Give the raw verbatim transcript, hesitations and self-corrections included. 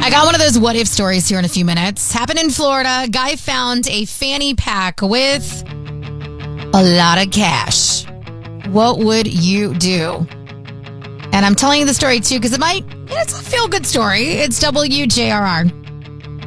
I got one of those what if stories here in a few minutes. Happened in Florida. Guy found a fanny pack with a lot of cash. What would you do? And I'm telling you the story too because it might, it's a feel good story. It's W J R R.